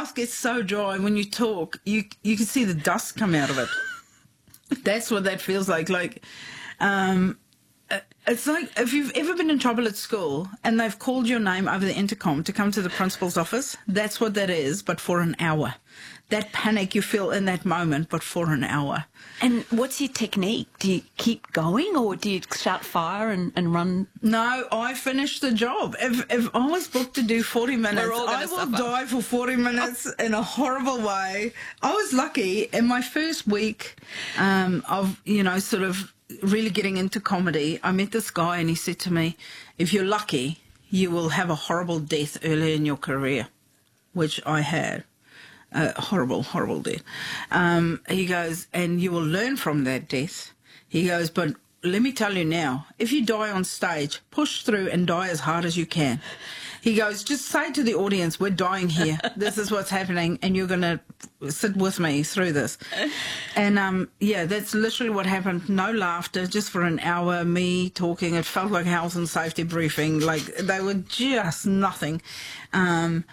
mouth gets so dry when you talk, you can see the dust come out of it. That's what that feels like. It's like if you've ever been in trouble at school and they've called your name over the intercom to come to the principal's office. That's what that is, but for an hour. That panic you feel in that moment, but for an hour. And what's your technique? Do you keep going or do you start fire and run? No, I finished the job. If I was booked to do 40 minutes, I will die for 40 minutes in a horrible way. I was lucky in my first week of, sort of really getting into comedy. I met this guy and he said to me, if you're lucky, you will have a horrible death early in your career, which I had. Horrible, horrible death. He goes, and you will learn from that death. He goes, but let me tell you now, if you die on stage, push through and die as hard as you can. He goes, just say to the audience, we're dying here. This is what's happening, and you're going to sit with me through this. And, that's literally what happened. No laughter, just for an hour, me talking. It felt like a health and safety briefing. Like, they were just nothing. And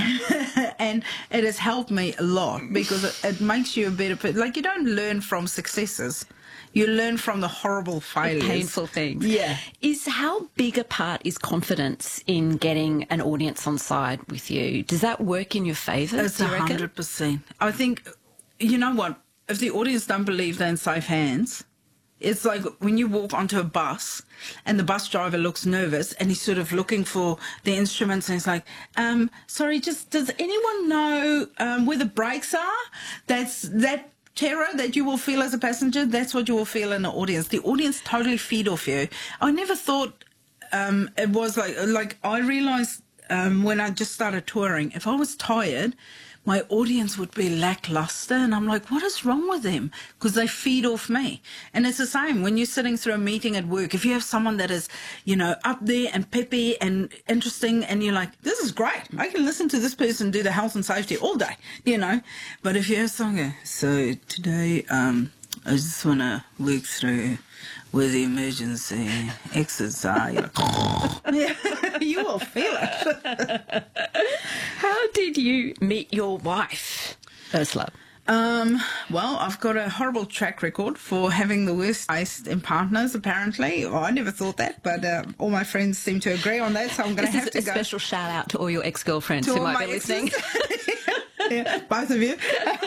it has helped me a lot because it makes you a better person. Like, you don't learn from successes. You learn from the horrible failures. The painful things. Yeah. How big a part is confidence in getting an audience on side with you? Does that work in your favour? It's 100%. I think, you know what, if the audience don't believe they're in safe hands, it's like when you walk onto a bus and the bus driver looks nervous and he's sort of looking for the instruments and he's like, sorry, just does anyone know where the brakes are? That terror that you will feel as a passenger, that's what you will feel in the audience. The audience totally feed off you. I never thought it was like I realised when I just started touring, if I was tired, my audience would be lackluster, and I'm like, what is wrong with them? Because they feed off me. And it's the same when you're sitting through a meeting at work. If you have someone that is, up there and peppy and interesting, and you're like, this is great. I can listen to this person do the health and safety all day, But if you have someone, so today, I just want to work through where the emergency exits are. You're like, oh. You will feel it. How did you meet your wife, Ursula? Well, I've got a horrible track record for having the worst taste in partners, apparently. I never thought that, but all my friends seem to agree on that, so I'm going to have to go. This is a special shout-out to all your ex-girlfriends who might be listening. Yeah, both of you.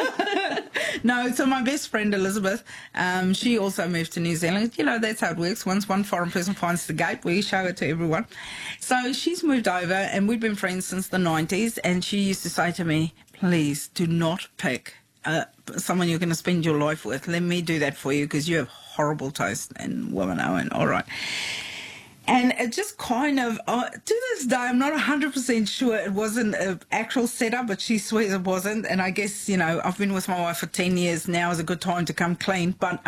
No, so my best friend Elizabeth, she also moved to New Zealand. That's how it works. Once one foreign person finds the gate, we show it to everyone. So she's moved over, and we've been friends since the 90s, and she used to say to me, please do not pick someone you're going to spend your life with. Let me do that for you because you have horrible taste in women, Owen. All right. And it just kind of, to this day, I'm not 100% sure it wasn't an actual setup, but she swears it wasn't. And I guess, I've been with my wife for 10 years. Now is a good time to come clean. But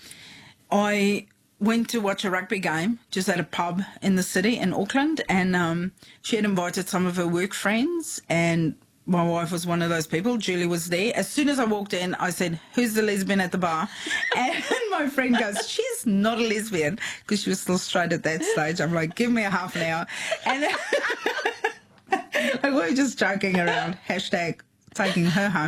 I went to watch a rugby game just at a pub in the city in Auckland. And she had invited some of her work friends. And my wife was one of those people. Julie was there. As soon as I walked in, I said, who's the lesbian at the bar? And my friend goes, she's not a lesbian, because she was still straight at that stage. I'm like, give me a half an hour. And we were just joking around, hashtag taking her home.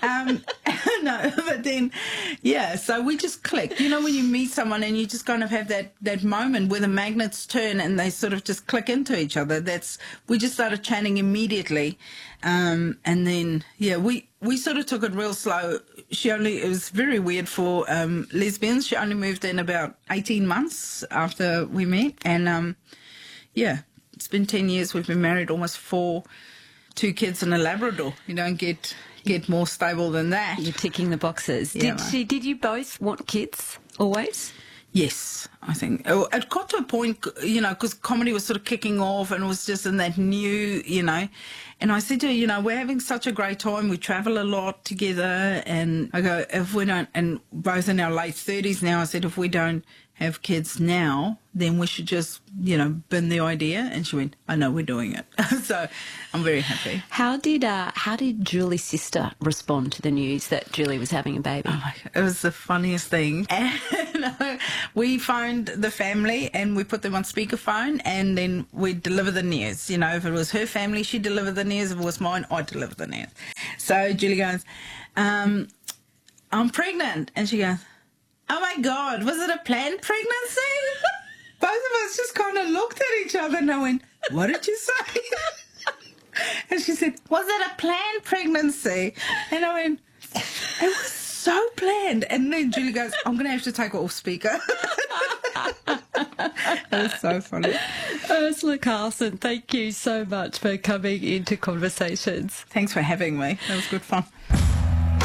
No, but then, so we just clicked. When you meet someone and you just kind of have that moment where the magnets turn and they sort of just click into each other. We just started chatting immediately. And then, we sort of took it real slow. It was very weird for lesbians. She only moved in about 18 months after we met. And, it's been 10 years. We've been married, almost 4, 2 kids and a Labrador. You don't get more stable than that. You're ticking the boxes. Did you both want kids always? Yes, I think. It got to a point, because comedy was sort of kicking off and it was just in that new, And I said to her, we're having such a great time. We travel a lot together. And I go, if we don't, and both in our late 30s now, I said, if we don't have kids now, then we should just, bin the idea. And she went, I know, we're doing it. So I'm very happy. How did Julie's sister respond to the news that Julie was having a baby? Oh my God, it was the funniest thing. And we phoned the family and we put them on speakerphone and then we deliver the news. If it was her family, she delivered the news. If it was mine, I delivered the news. So Julie goes, I'm pregnant. And she goes, oh my God, was it a planned pregnancy? Both of us just kind of looked at each other and I went, what did you say? And she said, was it a planned pregnancy? And I went, it was so planned. And then Julie goes, I'm going to have to take it off speaker. That was so funny. Ursula Carlson, thank you so much for coming into Conversations. Thanks for having me. That was good fun.